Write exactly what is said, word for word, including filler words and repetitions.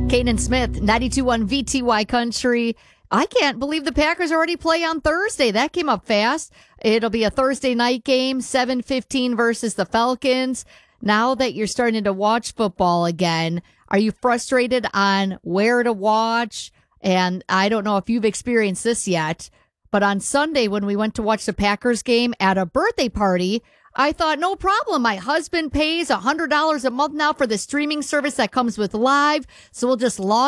Kanan Smith, ninety-two point one V T Y Country. I can't believe the Packers already play on Thursday. That came up fast. It'll be a Thursday night game, seven fifteen versus the Falcons. Now that you're starting to watch football again, are you frustrated on where to watch? And I don't know if you've experienced this yet, but on Sunday when we went to watch the Packers game at a birthday party, I thought, no problem. My husband pays one hundred dollars a month now for the streaming service that comes with Live, so we'll just log